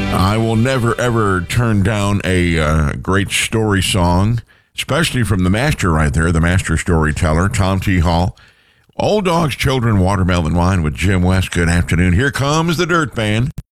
I will never, ever turn down a great story song, especially from the master right there, the master storyteller, Tom T. Hall. Old Dogs, Children, Watermelon Wine with Jim West. Good afternoon. Here comes the Dirt Band.